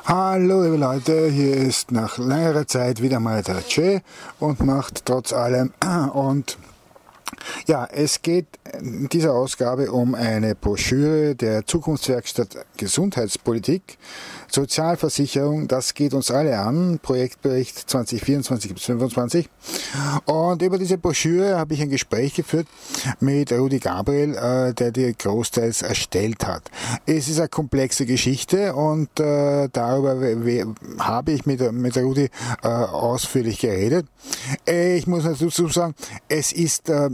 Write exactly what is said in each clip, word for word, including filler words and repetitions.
Hallo liebe Leute, hier ist nach längerer Zeit wieder mal der Jay und macht trotz allem und ja, es geht in dieser Ausgabe um eine Broschüre der Zukunftswerkstatt Gesundheitspolitik, Sozialversicherung, das geht uns alle an, Projektbericht zwanzig vierundzwanzig bis fünfundzwanzig. Und über diese Broschüre habe ich ein Gespräch geführt mit Rudi Gabriel, äh, der die großteils erstellt hat. Es ist eine komplexe Geschichte und äh, darüber habe ich mit, mit Rudi äh, ausführlich geredet. Ich muss dazu sagen, es ist äh,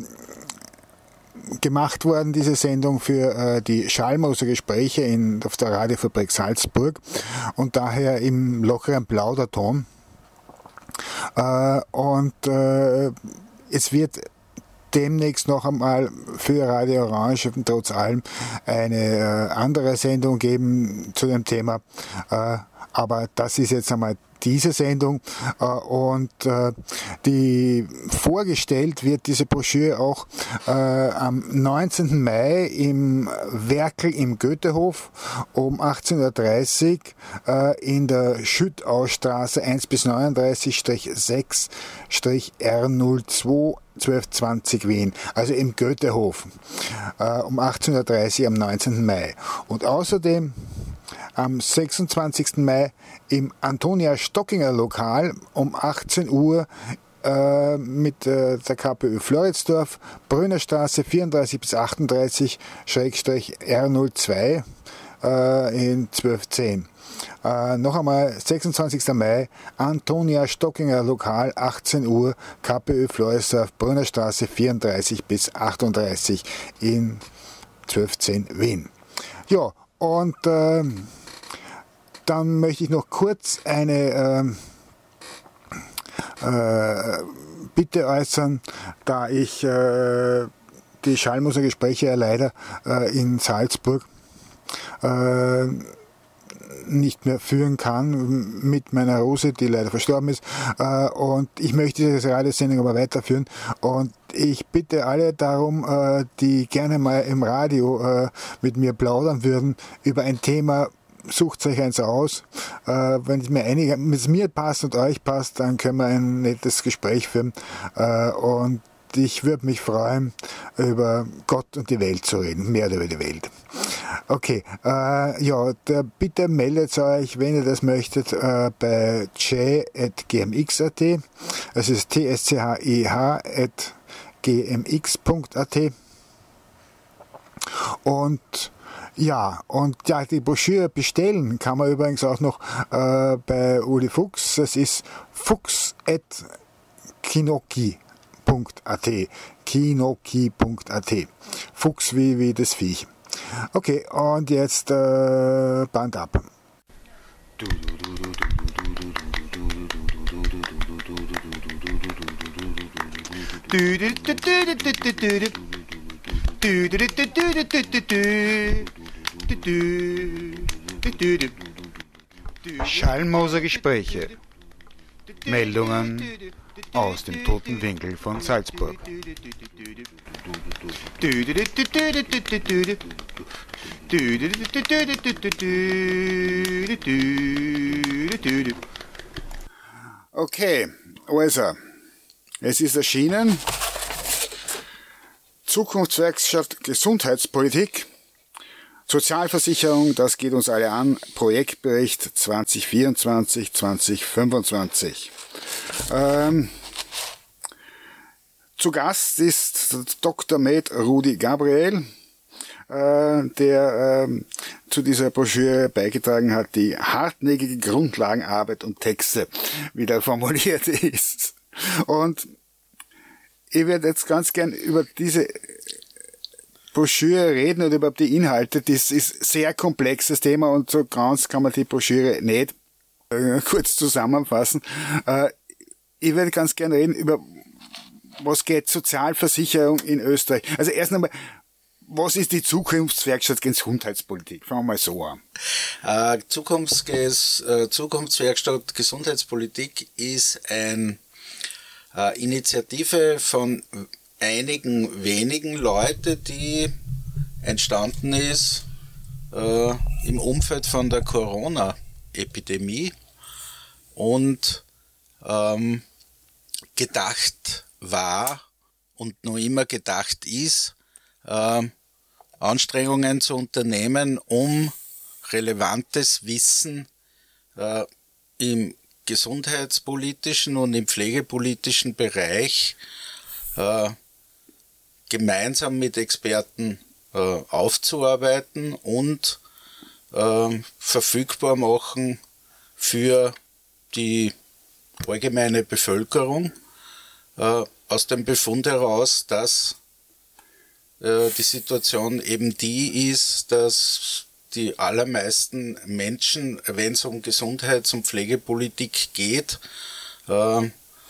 gemacht worden, diese Sendung für äh, die Schallmoser Gespräche in, auf der Radiofabrik Salzburg und daher im lockeren Plauderton. Äh, und äh, es wird demnächst noch einmal für Radio Orange trotz allem eine äh, andere Sendung geben zu dem Thema. Äh, aber das ist jetzt einmal diese Sendung äh, und äh, die vorgestellt wird diese Broschüre auch äh, am neunzehnten Mai im Werkel im Goethehof um achtzehn Uhr dreißig äh, in der Schüttaustraße eins bis neununddreißig sechs R null zwei zwölf zwanzig Wien, also im Goethehof äh, um achtzehn Uhr dreißig am neunzehnten Mai. Und außerdem am sechsundzwanzigsten Mai im Antonia Stockinger Lokal um achtzehn Uhr äh, mit äh, der KPÖ Floridsdorf, Brünnerstraße vierunddreißig bis achtunddreißig R null zwei äh, in zwölf zehn. Äh, noch einmal, sechsundzwanzigsten Mai, Antonia Stockinger Lokal, achtzehn Uhr, KPÖ Floridsdorf, Brünnerstraße vierunddreißig bis achtunddreißig in zwölf zehn Wien. Ja, und äh, dann möchte ich noch kurz eine äh, äh, Bitte äußern, da ich äh, die Schallmoser Gespräche ja leider äh, in Salzburg äh, nicht mehr führen kann mit meiner Rose, die leider verstorben ist. Äh, und ich möchte diese Radiosendung aber weiterführen. Und ich bitte alle darum, äh, die gerne mal im Radio äh, mit mir plaudern würden über ein Thema. Sucht euch eins aus. Äh, wenn es mir einig, wenn es mir passt und euch passt, dann können wir ein nettes Gespräch führen. Äh, und ich würde mich freuen, über Gott und die Welt zu reden, mehr über die Welt. Okay, äh, ja, der, bitte meldet euch, wenn ihr das möchtet, äh, bei j at g m x punkt a t. Es ist t s c h e h at g m x punkt a t. Und ja, und ja, die Broschüre bestellen kann man übrigens auch noch äh, bei Uli Fuchs. Es ist fuchs at kinoki punkt a t. kinoki punkt a t. Fuchs wie, wie das Viech. Okay, und jetzt äh, Band ab. Schallmoser Gespräche. Meldungen aus dem toten Winkel von Salzburg. Okay, also, es ist erschienen. Zukunftswerkstatt Gesundheitspolitik, Sozialversicherung, das geht uns alle an, Projektbericht zwanzig vierundzwanzig zwanzig fünfundzwanzig. Ähm, zu Gast ist Doktor Med Rudi Gabriel, äh, der äh, zu dieser Broschüre beigetragen hat, die hartnäckige Grundlagenarbeit und Texte, wie da formuliert ist. Und ich werde jetzt ganz gern über diese Broschüre reden und über die Inhalte. Das ist ein sehr komplexes Thema und so ganz kann man die Broschüre nicht äh, kurz zusammenfassen. Äh, ich werde ganz gern reden über, was geht Sozialversicherung in Österreich. Also erst einmal, was ist die Zukunftswerkstatt Gesundheitspolitik? Fangen wir mal so an. Äh, Zukunfts- äh, Zukunftswerkstatt Gesundheitspolitik ist ein äh, Initiative von einigen wenigen Leute, die entstanden ist äh, im Umfeld von der Corona Epidemie und ähm, gedacht war und noch immer gedacht ist, äh, Anstrengungen zu unternehmen, um relevantes Wissen äh, im gesundheitspolitischen und im pflegepolitischen Bereich äh, gemeinsam mit Experten äh, aufzuarbeiten und äh, verfügbar machen für die allgemeine Bevölkerung, äh, aus dem Befund heraus, dass äh, die Situation eben die ist, dass die allermeisten Menschen, wenn es um Gesundheits- und Pflegepolitik geht, äh,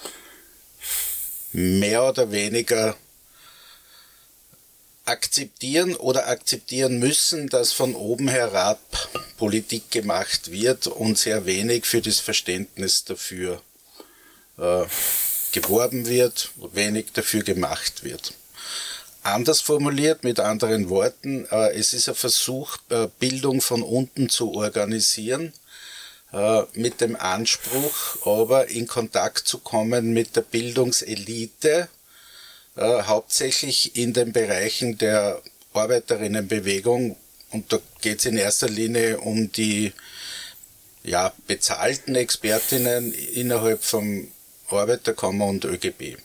mehr oder weniger akzeptieren oder akzeptieren müssen, dass von oben herab Politik gemacht wird und sehr wenig für das Verständnis dafür äh, geworben wird, wenig dafür gemacht wird. Anders formuliert, mit anderen Worten, äh, es ist ein Versuch, äh, Bildung von unten zu organisieren, äh, mit dem Anspruch, aber in Kontakt zu kommen mit der Bildungselite, äh, hauptsächlich in den Bereichen der Arbeiterinnenbewegung. Und da geht es in erster Linie um die ja, bezahlten Expertinnen innerhalb vom Arbeiterkammer und ÖGB.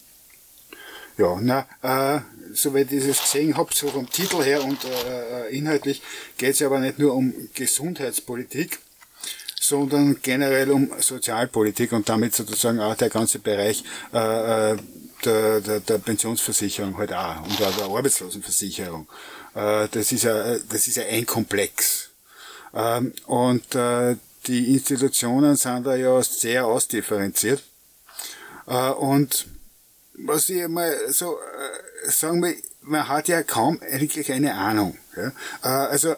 Ja, na, äh, soweit ich es gesehen habe, so vom Titel her und äh, inhaltlich geht es aber nicht nur um Gesundheitspolitik, sondern generell um Sozialpolitik und damit sozusagen auch der ganze Bereich äh, der, der, der Pensionsversicherung halt auch und auch der Arbeitslosenversicherung. Äh, das ist ja, das ist ja ein Komplex. Ähm, und äh, die Institutionen sind da ja sehr ausdifferenziert. Äh, und was ich mal so äh, sagen will, man hat ja kaum eigentlich eine Ahnung. Ja? Äh, also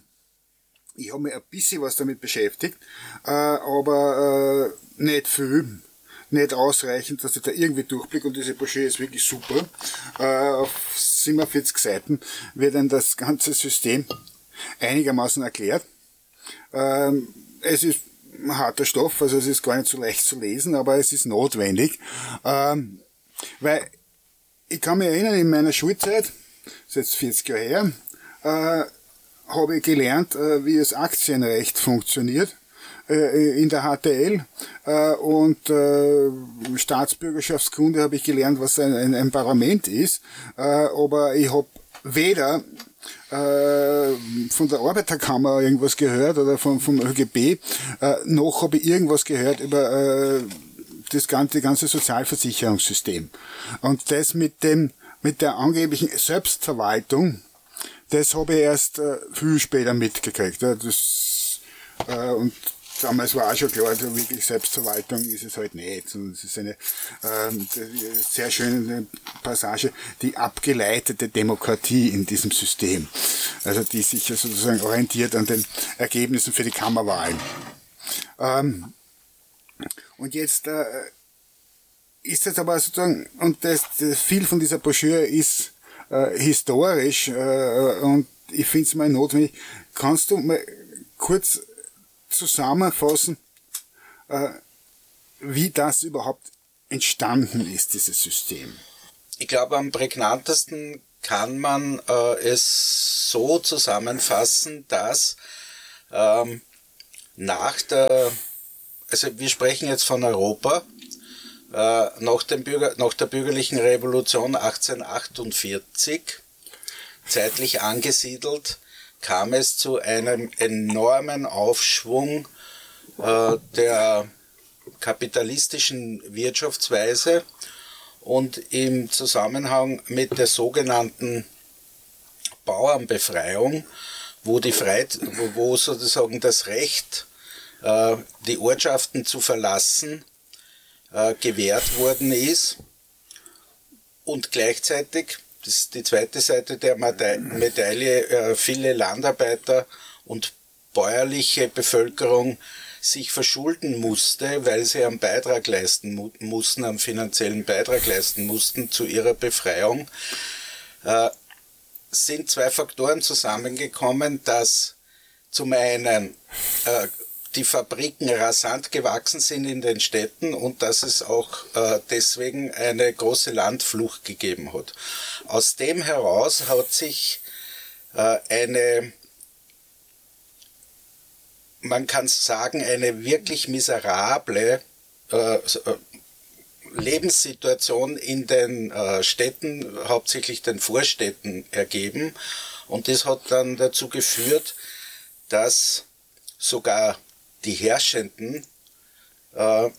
ich habe mich ein bisschen was damit beschäftigt, äh, aber äh, nicht viel, nicht ausreichend, dass ich da irgendwie durchblicke und diese Broschüre ist wirklich super. Äh, auf siebenundvierzig Seiten wird dann das ganze System einigermaßen erklärt. Äh, es ist ein harter Stoff, also es ist gar nicht so leicht zu lesen, aber es ist notwendig. Äh, Weil ich kann mich erinnern, in meiner Schulzeit, das ist jetzt vierzig Jahre her, äh, habe ich gelernt, äh, wie das Aktienrecht funktioniert äh, in der H T L äh, und äh, Staatsbürgerschaftskunde habe ich gelernt, was ein, ein, ein Parlament ist, äh, aber ich habe weder äh, von der Arbeiterkammer irgendwas gehört oder vom, vom ÖGB, äh, noch habe ich irgendwas gehört über äh, das ganze, ganze Sozialversicherungssystem. Und das mit dem, mit der angeblichen Selbstverwaltung, das habe ich erst äh, viel später mitgekriegt. Ja, das, äh, und damals war auch schon klar, also wirklich Selbstverwaltung ist es halt nicht. Und es ist eine äh, sehr schöne Passage, die abgeleitete Demokratie in diesem System. Also die sich sozusagen orientiert an den Ergebnissen für die Kammerwahlen. Ähm, Und jetzt äh, ist das aber sozusagen, und das, das viel von dieser Broschüre ist äh, historisch äh, und ich finde es mal notwendig. Kannst du mal kurz zusammenfassen, äh, wie das überhaupt entstanden ist, dieses System? Ich glaube, am prägnantesten kann man äh, es so zusammenfassen, dass ähm, nach der Also wir sprechen jetzt von Europa. Äh, nach, dem Bürger, nach der bürgerlichen Revolution achtzehnhundertachtundvierzig, zeitlich angesiedelt, kam es zu einem enormen Aufschwung äh, der kapitalistischen Wirtschaftsweise und im Zusammenhang mit der sogenannten Bauernbefreiung, wo, die Freit- wo, wo sozusagen das Recht, die Ortschaften zu verlassen, äh, gewährt worden ist und gleichzeitig, das ist die zweite Seite der Medaille, äh, viele Landarbeiter und bäuerliche Bevölkerung sich verschulden musste, weil sie einen Beitrag leisten mu- mussten, einen finanziellen Beitrag leisten mussten zu ihrer Befreiung, äh, sind zwei Faktoren zusammengekommen, dass zum einen äh, die Fabriken rasant gewachsen sind in den Städten und dass es auch äh, deswegen eine große Landflucht gegeben hat. Aus dem heraus hat sich äh, eine, man kann sagen, eine wirklich miserable äh, Lebenssituation in den äh, Städten, hauptsächlich den Vorstädten, ergeben. Und das hat dann dazu geführt, dass sogar die Herrschenden äh,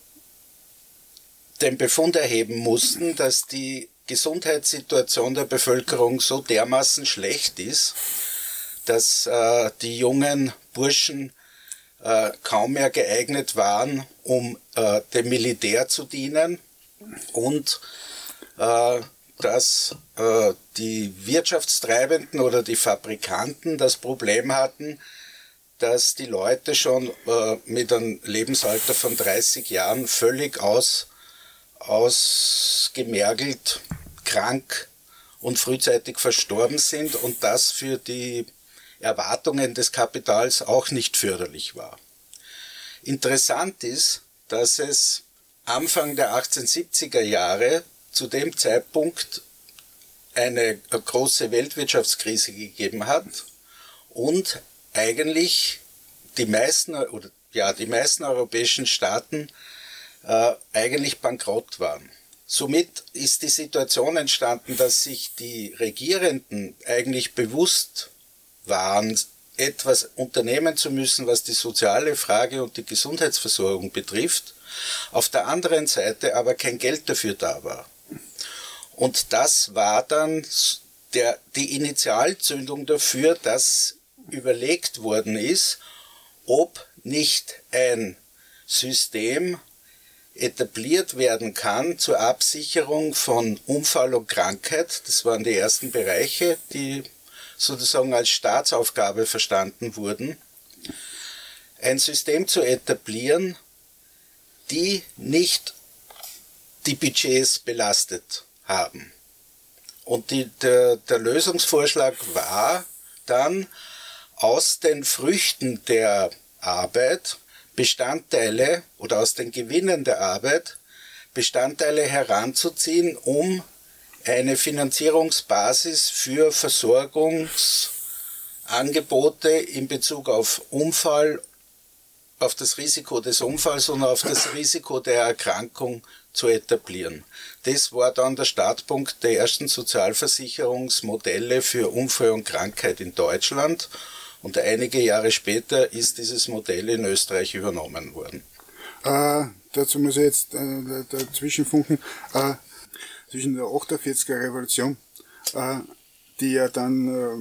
den Befund erheben mussten, dass die Gesundheitssituation der Bevölkerung so dermaßen schlecht ist, dass äh, die jungen Burschen äh, kaum mehr geeignet waren, um äh, dem Militär zu dienen, und äh, dass äh, die Wirtschaftstreibenden oder die Fabrikanten das Problem hatten, dass die Leute schon äh, mit einem Lebensalter von dreißig Jahren völlig aus, ausgemergelt, krank und frühzeitig verstorben sind und das für die Erwartungen des Kapitals auch nicht förderlich war. Interessant ist, dass es Anfang der achtzehnhundertsiebziger Jahre zu dem Zeitpunkt eine große Weltwirtschaftskrise gegeben hat und eigentlich die meisten oder ja die meisten europäischen Staaten äh, eigentlich bankrott waren. Somit ist die Situation entstanden, dass sich die Regierenden eigentlich bewusst waren, etwas unternehmen zu müssen, was die soziale Frage und die Gesundheitsversorgung betrifft, auf der anderen Seite aber kein Geld dafür da war. Und das war dann der, die Initialzündung dafür, dass überlegt worden ist, ob nicht ein System etabliert werden kann zur Absicherung von Unfall und Krankheit. Das waren die ersten Bereiche, die sozusagen als Staatsaufgabe verstanden wurden. Ein System zu etablieren, die nicht die Budgets belastet haben. Und die, der, der Lösungsvorschlag war dann, aus den Früchten der Arbeit Bestandteile oder aus den Gewinnen der Arbeit Bestandteile heranzuziehen, um eine Finanzierungsbasis für Versorgungsangebote in Bezug auf Unfall, auf das Risiko des Unfalls und auf das Risiko der Erkrankung zu etablieren. Das war dann der Startpunkt der ersten Sozialversicherungsmodelle für Unfall und Krankheit in Deutschland. Und einige Jahre später ist dieses Modell in Österreich übernommen worden. Äh, dazu muss ich jetzt äh, dazwischen funken. Äh, zwischen der achtundvierziger Revolution, äh, die ja dann äh,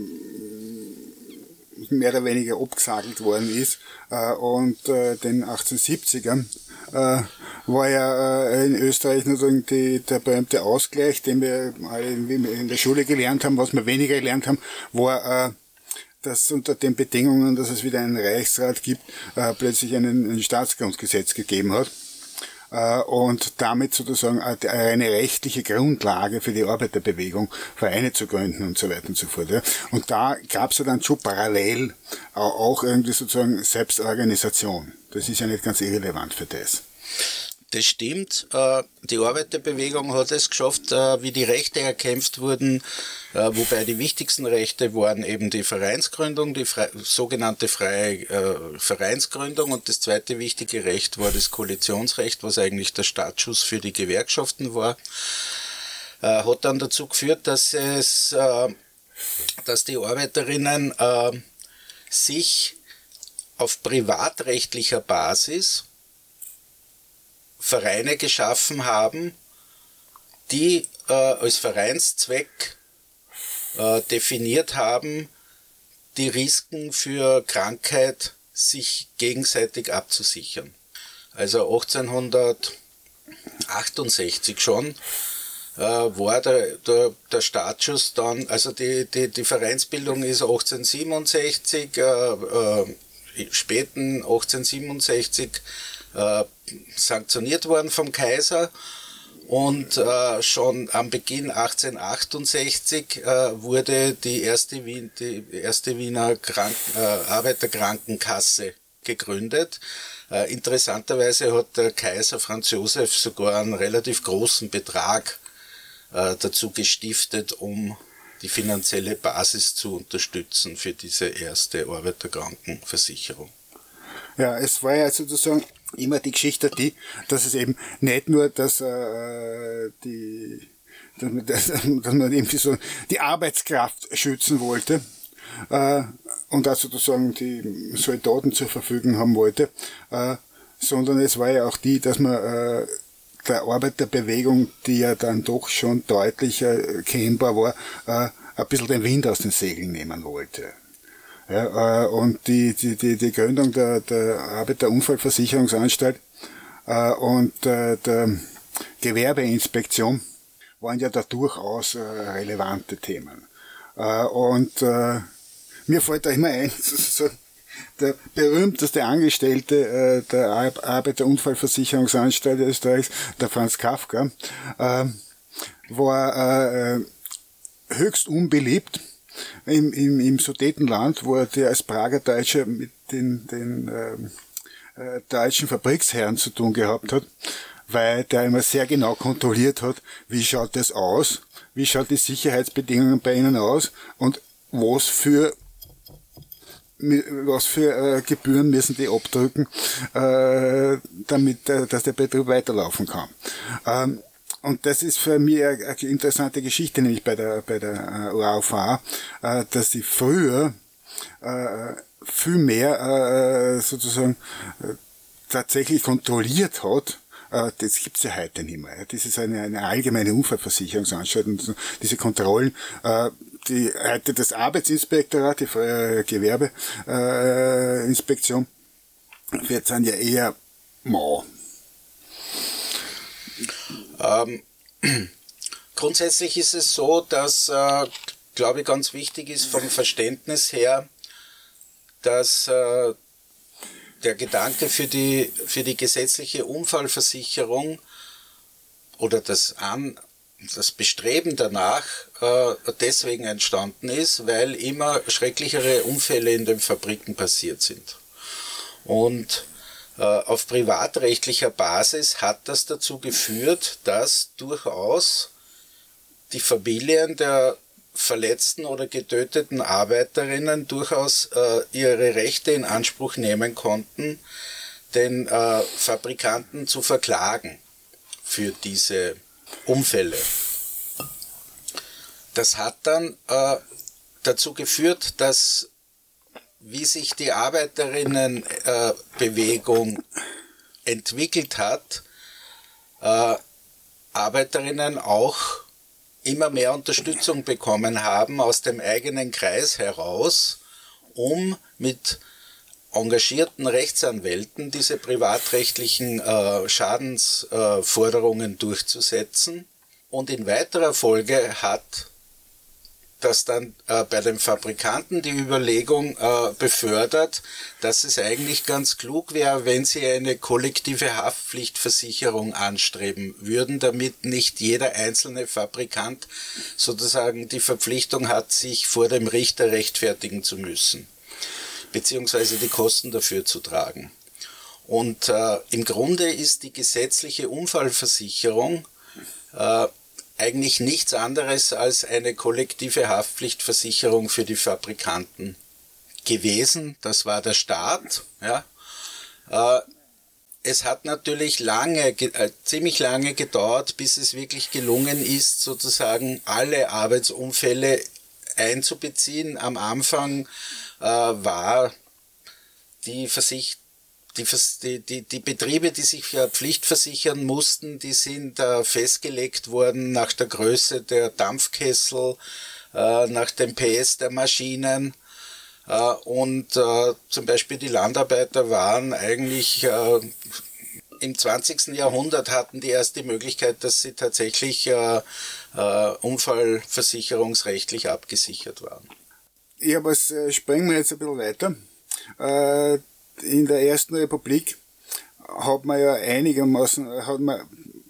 mehr oder weniger abgesagelt worden ist, äh, und äh, den achtzehnhundertsiebzigern, äh, war ja äh, in Österreich nur die, der berühmte Ausgleich, den wir alle in der Schule gelernt haben. Was wir weniger gelernt haben, war, äh, dass unter den Bedingungen, dass es wieder einen Reichsrat gibt, äh, plötzlich einen, ein Staatsgrundgesetz gegeben hat. Äh, und damit sozusagen eine rechtliche Grundlage für die Arbeiterbewegung, Vereine zu gründen und so weiter und so fort. Ja. Und da gab es ja dann schon parallel auch irgendwie sozusagen Selbstorganisation. Das ist ja nicht ganz irrelevant für das. Das stimmt. Die Arbeiterbewegung hat es geschafft, wie die Rechte erkämpft wurden, wobei die wichtigsten Rechte waren eben die Vereinsgründung, die frei, sogenannte freie äh, Vereinsgründung, und das zweite wichtige Recht war das Koalitionsrecht, was eigentlich der Startschuss für die Gewerkschaften war. Äh, hat dann dazu geführt, dass es, äh, dass die Arbeiterinnen äh, sich auf privatrechtlicher Basis Vereine geschaffen haben, die äh, als Vereinszweck äh, definiert haben, die Risiken für Krankheit sich gegenseitig abzusichern. Also achtzehnhundertachtundsechzig schon äh, war der, der, der Startschuss dann, also die, die, die Vereinsbildung ist achtzehnhundertsiebenundsechzig, äh, äh, späten achtzehnhundertsiebenundsechzig äh, sanktioniert worden vom Kaiser, und äh, schon am Beginn achtzehnhundertachtundsechzig äh, wurde die erste, Wien, die erste Wiener Krank, äh, Arbeiterkrankenkasse gegründet. Äh, interessanterweise hat der Kaiser Franz Josef sogar einen relativ großen Betrag äh, dazu gestiftet, um die finanzielle Basis zu unterstützen für diese erste Arbeiterkrankenversicherung. Ja, es war ja sozusagen immer die Geschichte die, dass es eben nicht nur, dass äh, die, dass, dass man irgendwie so die Arbeitskraft schützen wollte äh, und auch sozusagen die Soldaten zur Verfügung haben wollte, äh, sondern es war ja auch die, dass man äh, der Arbeiterbewegung, die ja dann doch schon deutlich erkennbar war, äh, ein bisschen den Wind aus den Segeln nehmen wollte. Ja, äh, und die, die, die, die Gründung der, der Arbeiterunfallversicherungsanstalt äh, und äh, der Gewerbeinspektion waren ja da durchaus äh, relevante Themen. Äh, und äh, mir fällt da immer ein, sozusagen, der berühmteste Angestellte äh, der Ar- Arbeiterunfallversicherungsanstalt Österreichs, der Franz Kafka, äh, war äh, höchst unbeliebt im, im, im Sudetenland, wo er der als Prager Deutscher mit den, den äh, äh, deutschen Fabriksherren zu tun gehabt hat, weil der immer sehr genau kontrolliert hat, wie schaut das aus, wie schaut die Sicherheitsbedingungen bei ihnen aus und was für was für äh, Gebühren müssen die abdrücken, äh, damit äh, dass der Betrieb weiterlaufen kann. Ähm, und das ist für mich eine, eine interessante Geschichte, nämlich bei der bei der äh, O A V, äh, dass sie früher äh, viel mehr äh, sozusagen äh, tatsächlich kontrolliert hat. Uh, das gibt's ja heute nicht mehr. Das ist eine, eine allgemeine Unfallversicherungsanstalt und diese Kontrollen, uh, die heute das Arbeitsinspektorat, die äh, Gewerbeinspektion, äh, wird sind ja eher mau. Ähm, grundsätzlich ist es so, dass, äh, glaube ich, ganz wichtig ist vom Verständnis her, dass äh, der Gedanke für die, für die gesetzliche Unfallversicherung oder das, An, das Bestreben danach äh, deswegen entstanden ist, weil immer schrecklichere Unfälle in den Fabriken passiert sind. Und äh, auf privatrechtlicher Basis hat das dazu geführt, dass durchaus die Familien der verletzten oder getöteten Arbeiterinnen durchaus äh, ihre Rechte in Anspruch nehmen konnten, den äh, Fabrikanten zu verklagen für diese Unfälle. Das hat dann äh, dazu geführt, dass, wie sich die Arbeiterinnenbewegung äh, entwickelt hat, äh, Arbeiterinnen auch immer mehr Unterstützung bekommen haben aus dem eigenen Kreis heraus, um mit engagierten Rechtsanwälten diese privatrechtlichen äh, Schadensforderungen äh, durchzusetzen. Und in weiterer Folge hat das dann äh, bei den Fabrikanten die Überlegung äh, befördert, dass es eigentlich ganz klug wäre, wenn sie eine kollektive Haftpflichtversicherung anstreben würden, damit nicht jeder einzelne Fabrikant sozusagen die Verpflichtung hat, sich vor dem Richter rechtfertigen zu müssen, beziehungsweise die Kosten dafür zu tragen. Und äh, im Grunde ist die gesetzliche Unfallversicherung äh, eigentlich nichts anderes als eine kollektive Haftpflichtversicherung für die Fabrikanten gewesen. Das war der Start. Ja. Äh, es hat natürlich lange, äh, ziemlich lange gedauert, bis es wirklich gelungen ist, sozusagen alle Arbeitsunfälle einzubeziehen. Am Anfang äh, war die Versicherung Die, die, die Betriebe, die sich pflichtversichern mussten, die sind äh, festgelegt worden nach der Größe der Dampfkessel, äh, nach dem P S der Maschinen. Äh, und äh, zum Beispiel die Landarbeiter waren eigentlich äh, im zwanzigsten Jahrhundert hatten die erst die Möglichkeit, dass sie tatsächlich äh, äh, unfallversicherungsrechtlich abgesichert waren. Ja, aber äh, springen wir jetzt ein bisschen weiter. Äh, In der Ersten Republik hat man ja einigermaßen, hat man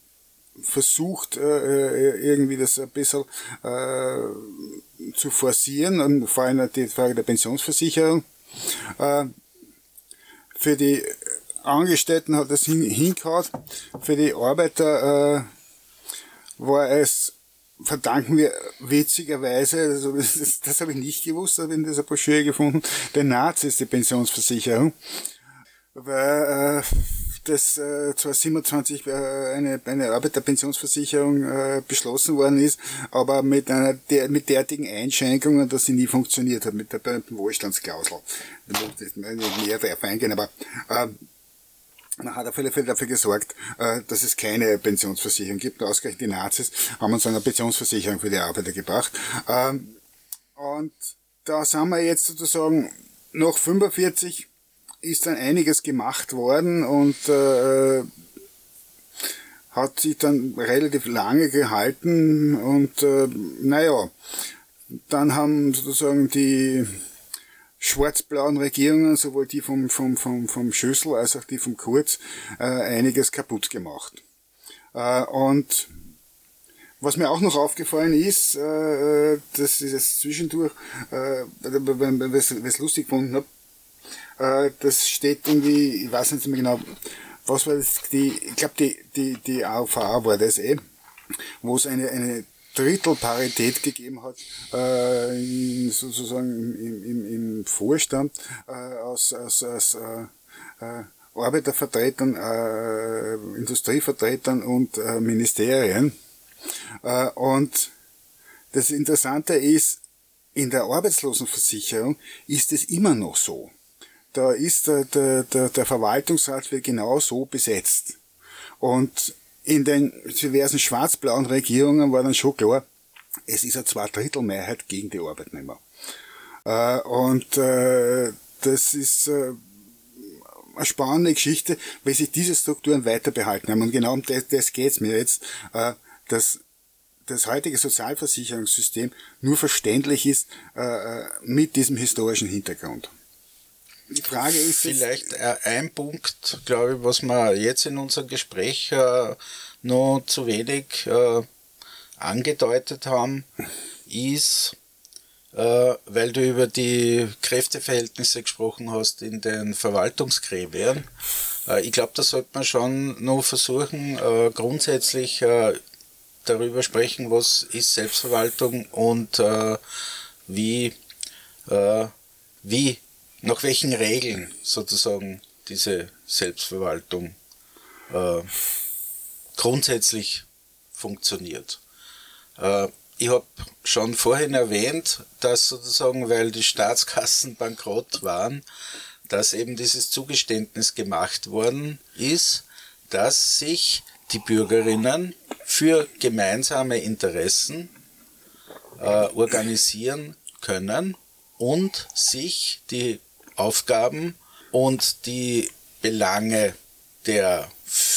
versucht, irgendwie das ein bisschen äh, zu forcieren, und vor allem die Frage der Pensionsversicherung. Äh, für die Angestellten hat das hin, hingehauen, für die Arbeiter äh, war es, verdanken wir witzigerweise, also das, das habe ich nicht gewusst, habe ich in dieser Broschüre gefunden, den Nazis die Pensionsversicherung, weil äh, das äh, zweitausendsiebenundzwanzig äh, eine, eine Arbeiterpensionsversicherung äh, beschlossen worden ist, aber mit einer der, mit derartigen Einschränkungen, dass sie nie funktioniert hat, mit der berühmten Wohlstandsklausel. Ich will nicht näher darauf eingehen, aber äh, man hat auf alle Fälle dafür gesorgt, äh, dass es keine Pensionsversicherung gibt. Ausgerechnet die Nazis haben uns eine Pensionsversicherung für die Arbeiter gebracht. Ähm, und da sind wir jetzt sozusagen nach fünfundvierzig ist dann einiges gemacht worden und äh, hat sich dann relativ lange gehalten und äh, naja, dann haben sozusagen die schwarz-blauen Regierungen, sowohl die vom, vom, vom, vom Schüssel als auch die vom Kurz, äh, einiges kaputt gemacht. Äh, und was mir auch noch aufgefallen ist, äh, das ist jetzt zwischendurch, äh, weil ich es lustig gefunden habe, äh, das steht irgendwie, ich weiß nicht mehr genau, was war das, die, ich glaube die, die, die A O V war das eh, wo es eine, eine Drittelparität gegeben hat, äh, in, sozusagen im, im, im Vorstand äh, aus, aus, aus äh, äh, Arbeitervertretern, äh, Industrievertretern und äh, Ministerien. Äh, und das Interessante ist, in der Arbeitslosenversicherung ist es immer noch so. Da ist der, der, der, der Verwaltungsrat wird genau so besetzt. Und in den diversen schwarz-blauen Regierungen war dann schon klar, es ist eine Zweidrittelmehrheit gegen die Arbeitnehmer. Äh, und äh, das ist äh, eine spannende Geschichte, weil sich diese Strukturen weiter behalten haben. Und genau um das, das geht es mir jetzt, äh, dass das heutige Sozialversicherungssystem nur verständlich ist äh, mit diesem historischen Hintergrund. Die Frage ist vielleicht jetzt, ein Punkt, glaube ich, was wir jetzt in unserem Gespräch äh, noch zu wenig äh, angedeutet haben, ist, äh, weil du über die Kräfteverhältnisse gesprochen hast in den Verwaltungsgremien. Äh, ich glaube, da sollte man schon noch versuchen, äh, grundsätzlich äh, darüber sprechen, was ist Selbstverwaltung und äh, wie, äh, wie nach welchen Regeln sozusagen diese Selbstverwaltung äh, grundsätzlich funktioniert. Äh, ich habe schon vorhin erwähnt, dass sozusagen, weil die Staatskassen bankrott waren, dass eben dieses Zugeständnis gemacht worden ist, dass sich die Bürgerinnen für gemeinsame Interessen äh, organisieren können und sich die Aufgaben und die Belange der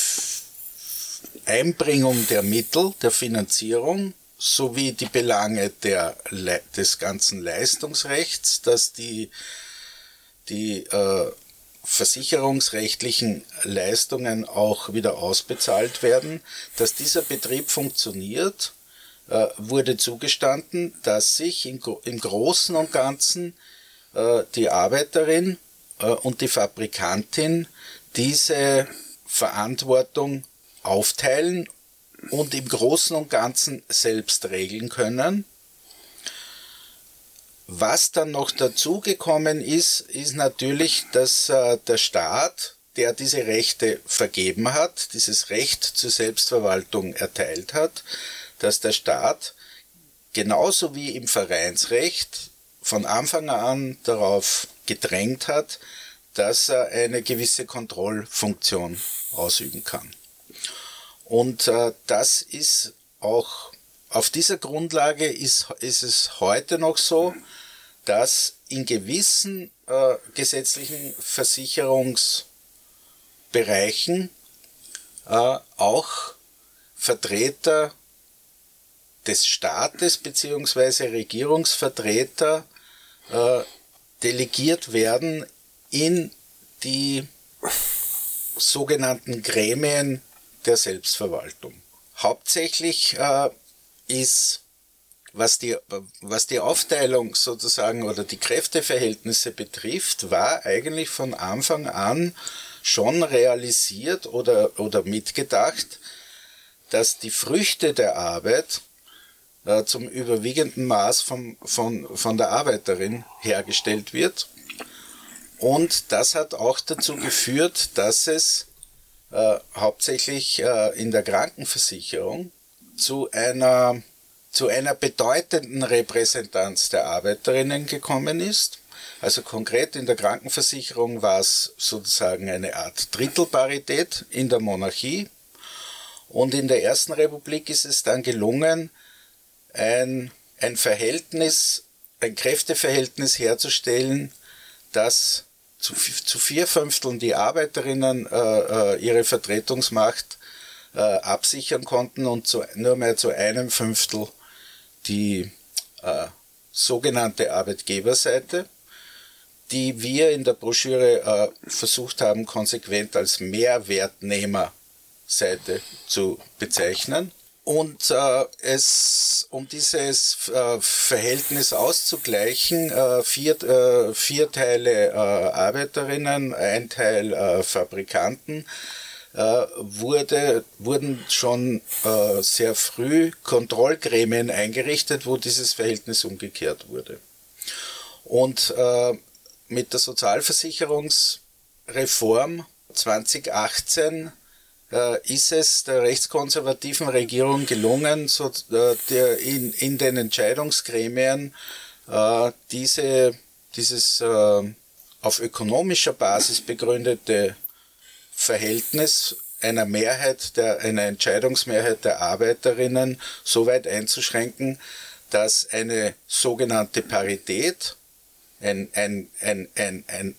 Einbringung der Mittel, der Finanzierung, sowie die Belange der, des ganzen Leistungsrechts, dass die, die äh, versicherungsrechtlichen Leistungen auch wieder ausbezahlt werden, dass dieser Betrieb funktioniert, äh, wurde zugestanden, dass sich im, im Großen und Ganzen äh, die Arbeiterin äh, und die Fabrikantin diese Verantwortung aufteilen und im Großen und Ganzen selbst regeln können. Was dann noch dazugekommen ist, ist natürlich, dass äh, der Staat, der diese Rechte vergeben hat, dieses Recht zur Selbstverwaltung erteilt hat, dass der Staat genauso wie im Vereinsrecht von Anfang an darauf gedrängt hat, dass er eine gewisse Kontrollfunktion ausüben kann. Und äh, das ist auch, auf dieser Grundlage ist, ist es heute noch so, dass in gewissen äh, gesetzlichen Versicherungsbereichen äh, auch Vertreter des Staates bzw. Regierungsvertreter äh, delegiert werden in die sogenannten Gremien der Selbstverwaltung. Hauptsächlich äh, ist was die, was die Aufteilung sozusagen oder die Kräfteverhältnisse betrifft, war eigentlich von Anfang an schon realisiert oder, oder mitgedacht, dass die Früchte der Arbeit äh, zum überwiegenden Maß vom, von, von der Arbeiterin hergestellt wird. Und das hat auch dazu geführt, dass es äh, hauptsächlich äh, in der Krankenversicherung zu einer, zu einer bedeutenden Repräsentanz der Arbeiterinnen gekommen ist. Also konkret in der Krankenversicherung war es sozusagen eine Art Drittelparität in der Monarchie. Und in der Ersten Republik ist es dann gelungen, ein, ein Verhältnis, ein Kräfteverhältnis herzustellen, das zu, zu vier Fünfteln die Arbeiterinnen äh, ihre Vertretungsmacht äh, absichern konnten und zu, nur mehr zu einem Fünftel die äh, sogenannte Arbeitgeberseite, die wir in der Broschüre äh, versucht haben, konsequent als Mehrwertnehmerseite zu bezeichnen. Und äh, es, um dieses äh, Verhältnis auszugleichen, äh, vier, äh, vier Teile äh, Arbeiterinnen, ein Teil äh, Fabrikanten, äh, wurde, wurden schon äh, sehr früh Kontrollgremien eingerichtet, wo dieses Verhältnis umgekehrt wurde. Und äh, mit der Sozialversicherungsreform zwanzig achtzehn ist es der rechtskonservativen Regierung gelungen, so, äh, der in, in den Entscheidungsgremien äh, diese, dieses äh, auf ökonomischer Basis begründete Verhältnis einer Mehrheit, der, einer Entscheidungsmehrheit der Arbeiterinnen so weit einzuschränken, dass eine sogenannte Parität, ein, ein, ein, ein, ein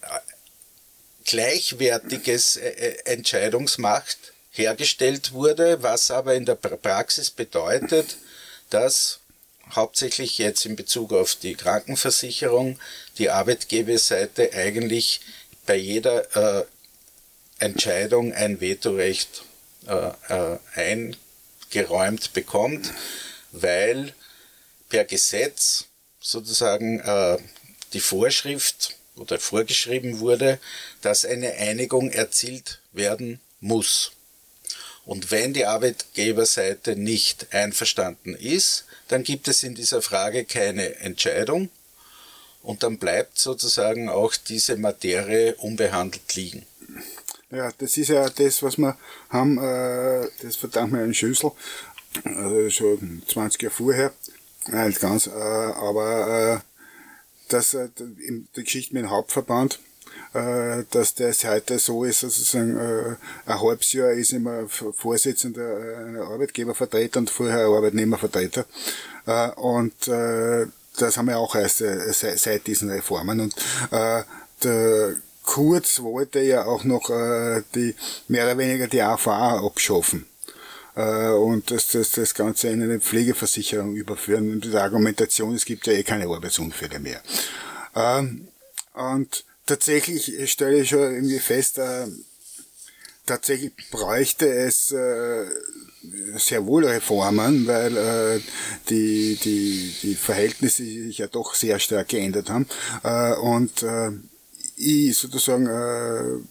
gleichwertiges Entscheidungsmacht hergestellt wurde, was aber in der Praxis bedeutet, dass hauptsächlich jetzt in Bezug auf die Krankenversicherung die Arbeitgeberseite eigentlich bei jeder äh, Entscheidung ein Vetorecht äh, äh, eingeräumt bekommt, weil per Gesetz sozusagen äh, die Vorschrift oder vorgeschrieben wurde, dass eine Einigung erzielt werden muss. Und wenn die Arbeitgeberseite nicht einverstanden ist, dann gibt es in dieser Frage keine Entscheidung und dann bleibt sozusagen auch diese Materie unbehandelt liegen. Ja, das ist ja das, was wir haben, äh, das verdankt mir an Schüssel, also schon zwanzig Jahre vorher, nein, nicht ganz, äh, aber äh, dass äh, in der Geschichte mit dem Hauptverband, äh, dass das heute so ist, sozusagen äh, ein halbes Jahr ist immer Vorsitzender einer Arbeitgebervertreter und vorher ein Arbeitnehmervertreter. Äh, und äh, das haben wir auch erst äh, seit, seit diesen Reformen. Und äh, der Kurz wollte ja auch noch äh, die mehr oder weniger die A V A abschaffen. Uh, und das, das, das Ganze in eine Pflegeversicherung überführen. Und die Argumentation, es gibt ja eh keine Arbeitsunfälle mehr. Uh, und tatsächlich stelle ich schon irgendwie fest, uh, tatsächlich bräuchte es uh, sehr wohl Reformen, weil uh, die, die, die Verhältnisse sich ja doch sehr stark geändert haben. Uh, und uh, ich sozusagen uh,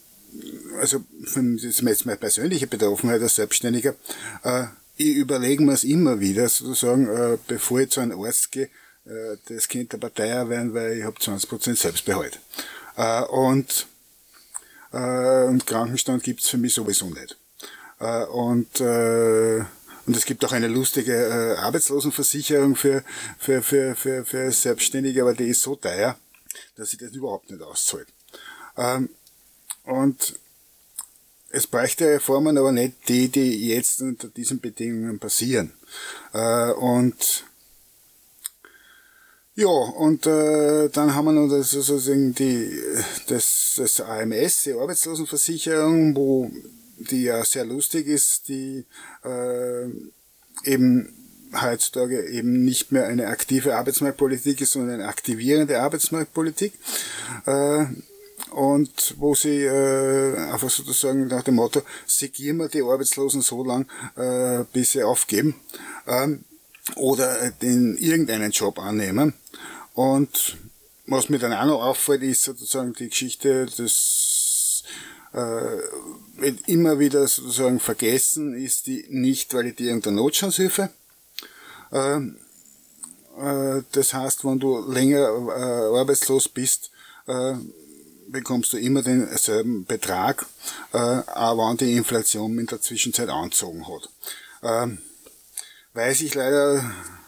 also das ist jetzt meine persönliche Betroffenheit als Selbstständiger, äh, ich überlege mir es immer wieder, sozusagen, äh, bevor ich zu einem Arzt gehe, äh, das könnte aber teuer werden, weil ich habe zwanzig Prozent Selbstbehalt. Äh, und, äh, und Krankenstand gibt's für mich sowieso nicht. Äh, und, äh, und es gibt auch eine lustige äh, Arbeitslosenversicherung für, für, für, für, für Selbstständige, aber die ist so teuer, dass sich das überhaupt nicht auszahlt. Ähm, und es bräuchte Reformen, aber nicht die, die jetzt unter diesen Bedingungen passieren. Äh, und ja, und äh, dann haben wir noch das, sozusagen die, das, das A M S, die Arbeitslosenversicherung, wo die ja sehr lustig ist, die äh, eben heutzutage eben nicht mehr eine aktive Arbeitsmarktpolitik ist, sondern eine aktivierende Arbeitsmarktpolitik. Äh, und wo sie äh, einfach sozusagen nach dem Motto, segieren wir die Arbeitslosen so lang, äh, bis sie aufgeben. Ähm, oder den irgendeinen Job annehmen. Und was mir dann auch noch auffällt, ist sozusagen die Geschichte, das äh, wird immer wieder sozusagen vergessen, ist die Nichtvalidierung der Notstandshilfe. Äh, äh, das heißt, wenn du länger äh, arbeitslos bist, äh, bekommst du immer denselben Betrag, äh, auch wenn die Inflation in der Zwischenzeit angezogen hat. Äh, weiß ich leider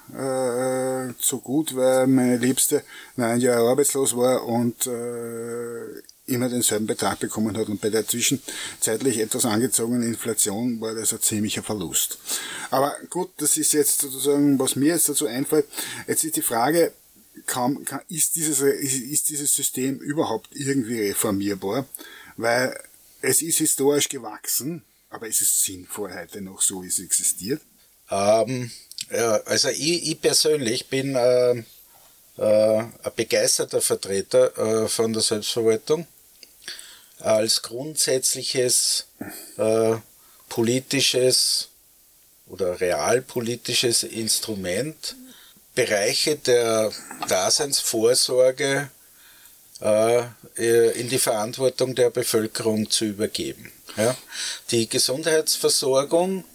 äh, zu gut, weil meine Liebste neun Jahre arbeitslos war und äh, immer denselben Betrag bekommen hat. Und bei der zwischenzeitlich etwas angezogenen Inflation war das ein ziemlicher Verlust. Aber gut, das ist jetzt sozusagen, was mir jetzt dazu einfällt. Jetzt ist die Frage, kann, kann, ist, dieses, ist, ist dieses System überhaupt irgendwie reformierbar? Weil es ist historisch gewachsen, aber ist es sinnvoll heute noch so, wie es existiert? Ähm, ja, also ich, ich persönlich bin äh, äh, ein begeisterter Vertreter äh, von der Selbstverwaltung als grundsätzliches äh, politisches oder realpolitisches Instrument, Bereiche der Daseinsvorsorge äh, in die Verantwortung der Bevölkerung zu übergeben. Ja? Die Gesundheitsversorgung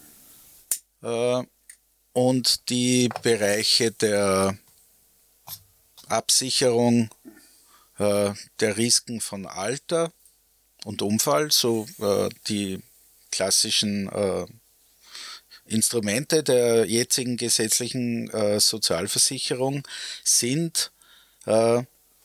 äh, und die Bereiche der Absicherung äh, der Risiken von Alter und Unfall, so äh, die klassischen äh, Instrumente der jetzigen gesetzlichen äh, Sozialversicherung sind, äh,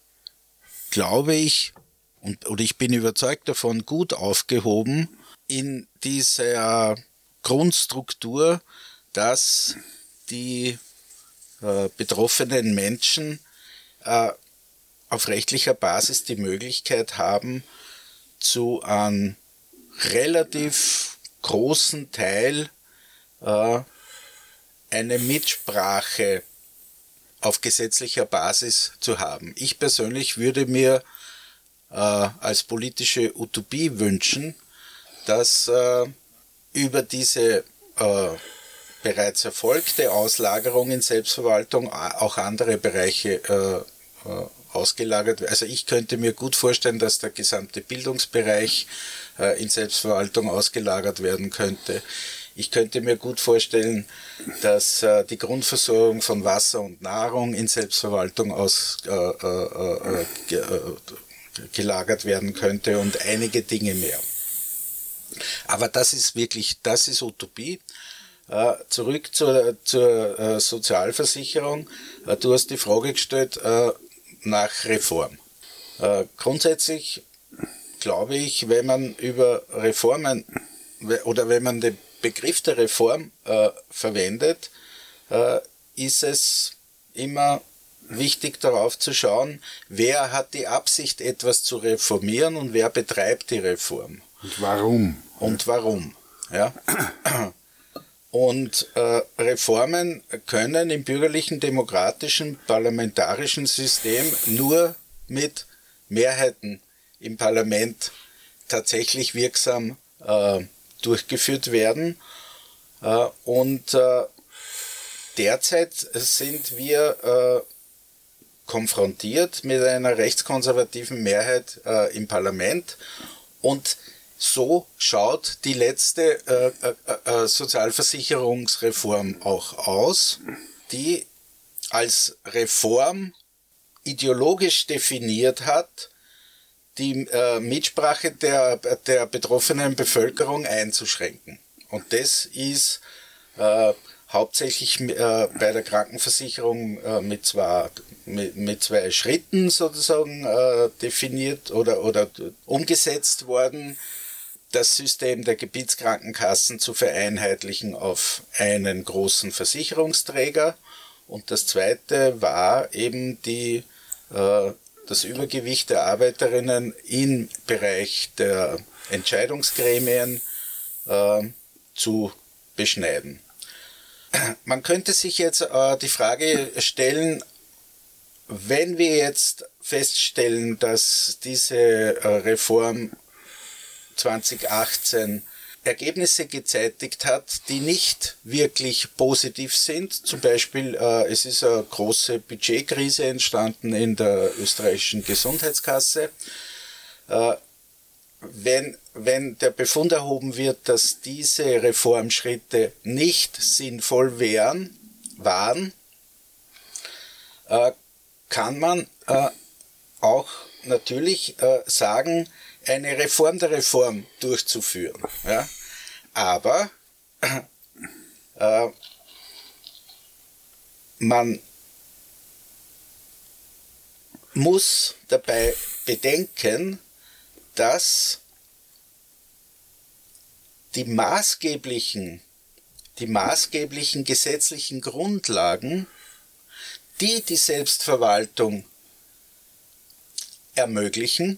glaube ich, und, oder ich bin überzeugt davon, gut aufgehoben in dieser Grundstruktur, dass die äh, betroffenen Menschen äh, auf rechtlicher Basis die Möglichkeit haben, zu einem relativ großen Teil äh, eine Mitsprache auf gesetzlicher Basis zu haben. Ich persönlich würde mir äh, als politische Utopie wünschen, dass äh, über diese äh, bereits erfolgte Auslagerung in Selbstverwaltung auch andere Bereiche äh, äh, ausgelagert werden. Also ich könnte mir gut vorstellen, dass der gesamte Bildungsbereich äh, in Selbstverwaltung ausgelagert werden könnte. Ich könnte mir gut vorstellen, dass äh, die Grundversorgung von Wasser und Nahrung in Selbstverwaltung aus, äh, äh, äh, ge, äh, gelagert werden könnte und einige Dinge mehr. Aber das ist wirklich, das ist Utopie. Äh, zurück zur, zur äh, Sozialversicherung. Äh, du hast die Frage gestellt äh, nach Reform. Äh, grundsätzlich glaube ich, wenn man über Reformen oder wenn man den Begriff der Reform äh, verwendet, äh, ist es immer wichtig darauf zu schauen, wer hat die Absicht, etwas zu reformieren und wer betreibt die Reform. Und warum? Und warum. Ja. Und äh, Reformen können im bürgerlichen, demokratischen, parlamentarischen System nur mit Mehrheiten im Parlament tatsächlich wirksam äh, durchgeführt werden. Äh, und äh, derzeit sind wir äh, konfrontiert mit einer rechtskonservativen Mehrheit äh, im Parlament und so schaut die letzte äh, äh, äh, Sozialversicherungsreform auch aus, die als Reform ideologisch definiert hat, die äh, Mitsprache der, der betroffenen Bevölkerung einzuschränken. Und das ist äh, hauptsächlich äh, bei der Krankenversicherung äh, mit, zwei, mit, mit zwei Schritten sozusagen äh, definiert oder, oder umgesetzt worden, das System der Gebietskrankenkassen zu vereinheitlichen auf einen großen Versicherungsträger. Und das zweite war eben die äh, das Übergewicht der Arbeiterinnen im Bereich der Entscheidungsgremien äh, zu beschneiden. Man könnte sich jetzt äh, die Frage stellen, wenn wir jetzt feststellen, dass diese äh, Reform zwanzig achtzehn Ergebnisse gezeitigt hat, die nicht wirklich positiv sind. Zum Beispiel, äh, es ist eine große Budgetkrise entstanden in der österreichischen Gesundheitskasse. Äh, wenn, wenn der Befund erhoben wird, dass diese Reformschritte nicht sinnvoll wären, waren, äh, kann man äh, auch natürlich äh, sagen, eine Reform der Reform durchzuführen. Ja? Aber äh, man muss dabei bedenken, dass die maßgeblichen, die maßgeblichen gesetzlichen Grundlagen, die die Selbstverwaltung ermöglichen,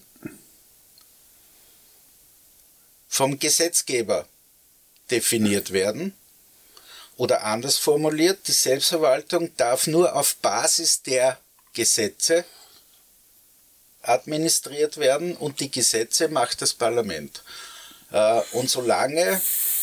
vom Gesetzgeber definiert werden. Oder anders formuliert, die Selbstverwaltung darf nur auf Basis der Gesetze administriert werden und die Gesetze macht das Parlament. Und solange,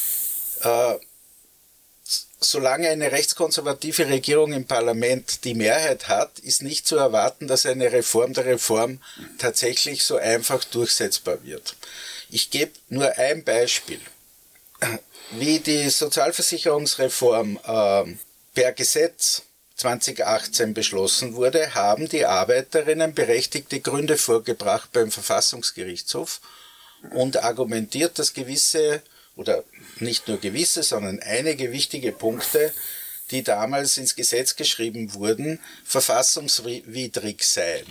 solange eine rechtskonservative Regierung im Parlament die Mehrheit hat, ist nicht zu erwarten, dass eine Reform der Reform tatsächlich so einfach durchsetzbar wird. Ich gebe nur ein Beispiel. Wie die Sozialversicherungsreform äh, per Gesetz zweitausendachtzehn beschlossen wurde, haben die Arbeiterinnen berechtigte Gründe vorgebracht beim Verfassungsgerichtshof und argumentiert, dass gewisse, oder nicht nur gewisse, sondern einige wichtige Punkte, die damals ins Gesetz geschrieben wurden, verfassungswidrig seien.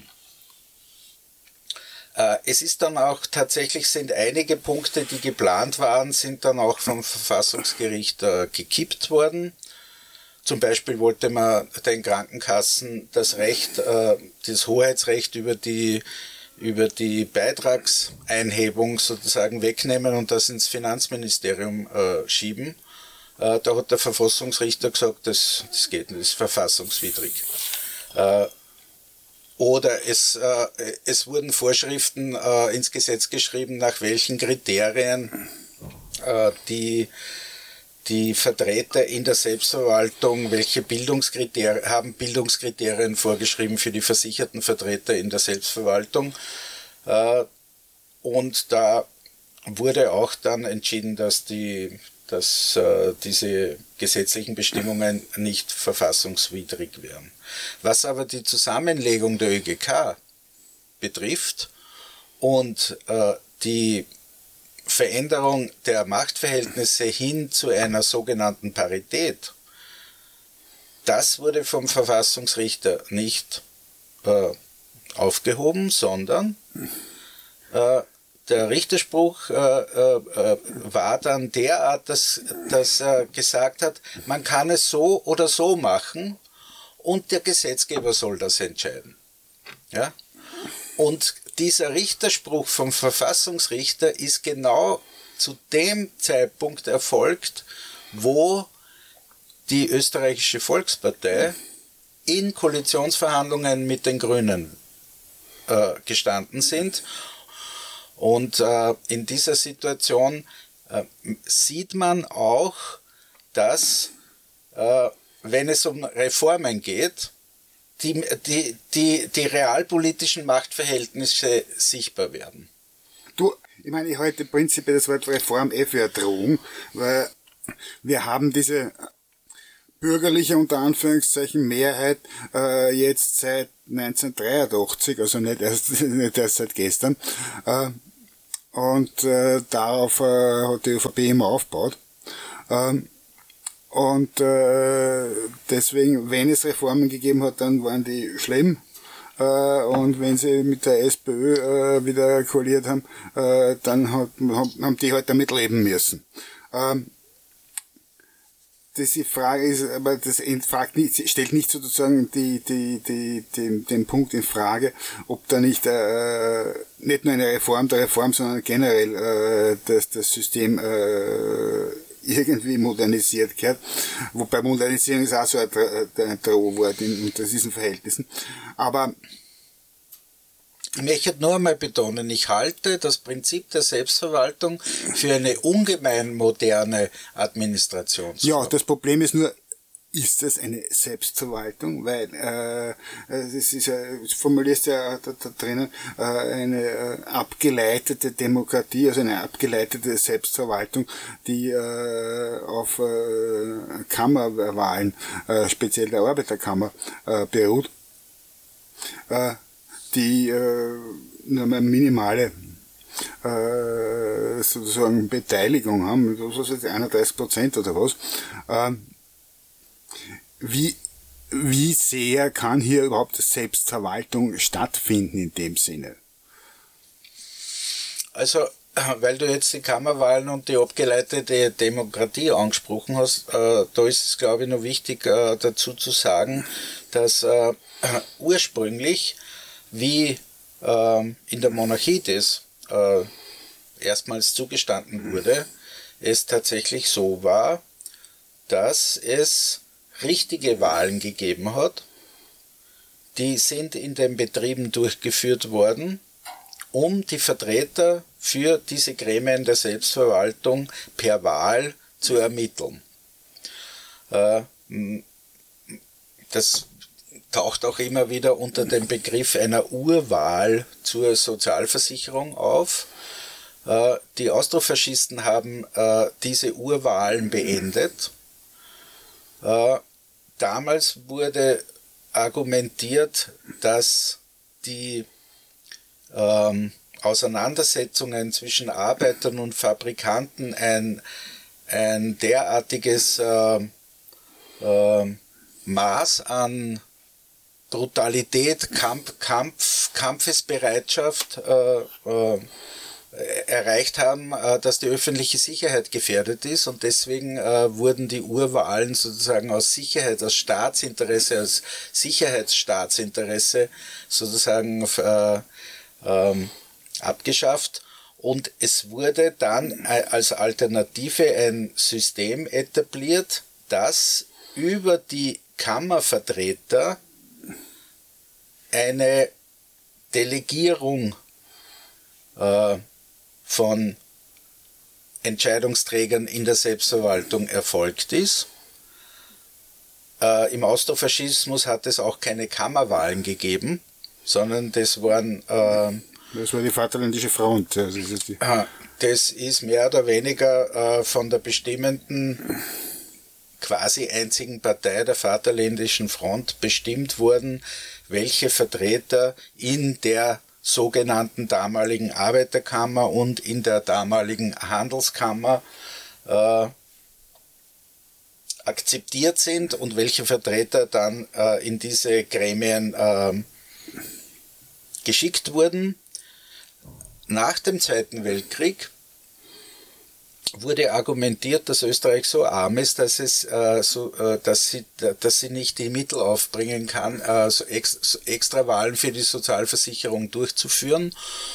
Es ist dann auch tatsächlich, sind einige Punkte, die geplant waren, sind dann auch vom Verfassungsgericht äh, gekippt worden. Zum Beispiel wollte man den Krankenkassen das Recht, äh, das Hoheitsrecht über die, über die Beitragseinhebung sozusagen wegnehmen und das ins Finanzministerium äh, schieben. Äh, da hat der Verfassungsrichter gesagt, das, das geht nicht, das ist verfassungswidrig. Äh, Oder es, äh, es wurden Vorschriften äh, ins Gesetz geschrieben, nach welchen Kriterien äh, die, die Vertreter in der Selbstverwaltung, welche Bildungskriterien, haben Bildungskriterien vorgeschrieben für die versicherten Vertreter in der Selbstverwaltung. Äh, und da wurde auch dann entschieden, dass die dass äh, diese gesetzlichen Bestimmungen nicht verfassungswidrig wären. Was aber die Zusammenlegung der ÖGK betrifft und äh, die Veränderung der Machtverhältnisse hin zu einer sogenannten Parität, das wurde vom Verfassungsrichter nicht äh, aufgehoben, sondern äh, der Richterspruch äh, äh, war dann derart, dass, dass er gesagt hat, man kann es so oder so machen und der Gesetzgeber soll das entscheiden. Ja? Und dieser Richterspruch vom Verfassungsrichter ist genau zu dem Zeitpunkt erfolgt, wo die österreichische Volkspartei in Koalitionsverhandlungen mit den Grünen äh, gestanden sind. Und äh, in dieser Situation äh, sieht man auch, dass, äh, wenn es um Reformen geht, die, die, die, die realpolitischen Machtverhältnisse sichtbar werden. Du, ich meine, ich halte prinzipiell das Wort Reform eh für eine Drohung, weil wir haben diese bürgerliche, unter Anführungszeichen, Mehrheit äh, jetzt seit neunzehnhundertdreiundachtzig, also nicht erst, nicht erst seit gestern. Äh, und äh, darauf äh, hat die ÖVP immer aufgebaut. Ähm, und äh, deswegen, wenn es Reformen gegeben hat, dann waren die schlimm. Äh, und wenn sie mit der SPÖ äh, wieder koaliert haben, äh, dann hat, haben die halt damit leben müssen. Ähm, Die Frage ist, aber das fragt nicht, stellt nicht sozusagen die, die, die, den, den Punkt in Frage, ob da nicht äh, nicht nur eine Reform der Reform, sondern generell äh, das, das System äh, irgendwie modernisiert gehört. Wobei Modernisierung ist auch so ein, ein Drohwort in unter diesen Verhältnissen. Aber Ich möchte nur einmal betonen, ich halte das Prinzip der Selbstverwaltung für eine ungemein moderne Administrationsform. Ja, das Problem ist nur, ist das eine Selbstverwaltung? Weil äh, das ist ja, formulierst ja da, da drinnen äh, eine äh, abgeleitete Demokratie, also eine abgeleitete Selbstverwaltung, die äh, auf äh, Kammerwahlen, äh, speziell der Arbeiterkammer, äh, beruht, äh, die äh, nur eine minimale äh, sozusagen Beteiligung haben, was ist einunddreißig Prozent oder was. Äh, Wie, wie sehr kann hier überhaupt Selbstverwaltung stattfinden in dem Sinne? Also, weil du jetzt die Kammerwahlen und die abgeleitete Demokratie angesprochen hast, äh, da ist es, glaube ich, noch wichtig äh, dazu zu sagen, dass äh, ursprünglich, wie äh, in der Monarchie das äh, erstmals zugestanden wurde, es tatsächlich so war, dass es richtige Wahlen gegeben hat, die sind in den Betrieben durchgeführt worden, um die Vertreter für diese Gremien der Selbstverwaltung per Wahl zu ermitteln. Das taucht auch immer wieder unter dem Begriff einer Urwahl zur Sozialversicherung auf. Die Austrofaschisten haben diese Urwahlen beendet. Damals wurde argumentiert, dass die ähm, Auseinandersetzungen zwischen Arbeitern und Fabrikanten ein, ein derartiges äh, äh, Maß an Brutalität, Kampf, Kampf, Kampfesbereitschaft äh, äh, erreicht haben, dass die öffentliche Sicherheit gefährdet ist, und deswegen äh, wurden die Urwahlen sozusagen aus Sicherheit, aus Staatsinteresse, aus Sicherheitsstaatsinteresse sozusagen äh, ähm, abgeschafft, und es wurde dann als Alternative ein System etabliert, das über die Kammervertreter eine Delegierung äh, von Entscheidungsträgern in der Selbstverwaltung erfolgt ist. Äh, Im Austrofaschismus hat es auch keine Kammerwahlen gegeben, sondern das waren... Äh, das war die Vaterländische Front. Also das, ist die das ist mehr oder weniger äh, von der bestimmenden, quasi einzigen Partei der Vaterländischen Front bestimmt worden, welche Vertreter in der sogenannten damaligen Arbeiterkammer und in der damaligen Handelskammer äh, akzeptiert sind und welche Vertreter dann äh, in diese Gremien äh, geschickt wurden. Nach dem Zweiten Weltkrieg wurde argumentiert, dass Österreich so arm ist, dass es äh, so, äh, dass sie, dass sie nicht die Mittel aufbringen kann, äh, so ex, so extra Wahlen für die Sozialversicherung durchzuführen,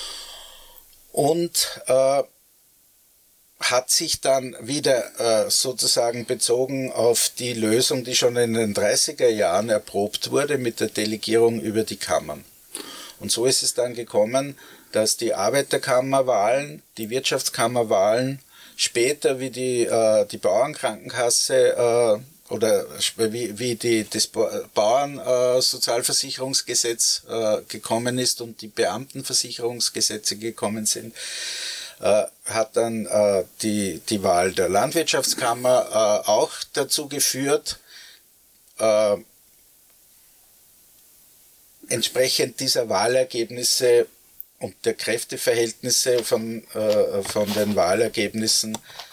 und äh, hat sich dann wieder äh, sozusagen bezogen auf die Lösung, die schon in den dreißiger Jahren erprobt wurde mit der Delegierung über die Kammern. Und so ist es dann gekommen, dass die Arbeiterkammerwahlen, die Wirtschaftskammerwahlen, später wie die, äh, die Bauernkrankenkasse äh, oder wie, wie die, das Bauernsozialversicherungsgesetz äh, äh, gekommen ist und die Beamtenversicherungsgesetze gekommen sind, äh, hat dann äh, die, die Wahl der Landwirtschaftskammer äh, auch dazu geführt, äh, entsprechend dieser Wahlergebnisse und der Kräfteverhältnisse von, äh, von den Wahlergebnissen